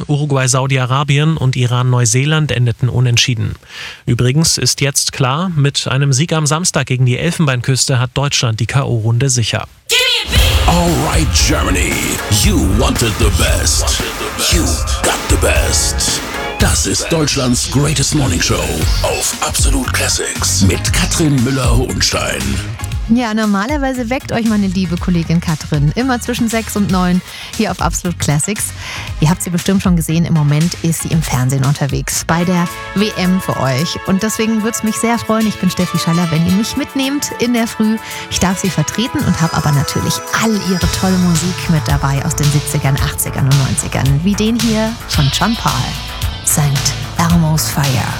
Uruguay, Saudi-Arabien und Iran, Neuseeland endeten unentschieden. Übrigens ist jetzt klar, mit einem Sieg am Samstag gegen die Elfenbeinküste hat Deutschland die K.O.-Runde sicher. Alright Germany, you wanted the best. You got the best. Das ist Deutschlands Greatest Morning Show auf Absolut Classics mit Katrin Müller-Hohenstein. Ja, normalerweise weckt euch meine liebe Kollegin Katrin immer zwischen 6 und 9 hier auf Absolut Classics. Ihr habt sie bestimmt schon gesehen, im Moment ist sie im Fernsehen unterwegs bei der WM für euch. Und deswegen würde es mich sehr freuen, ich bin Steffi Schaller, wenn ihr mich mitnehmt in der Früh. Ich darf sie vertreten und habe aber natürlich all ihre tolle Musik mit dabei aus den 70ern, 80ern und 90ern. Wie den hier von John Paul, St. Elmo's Fire.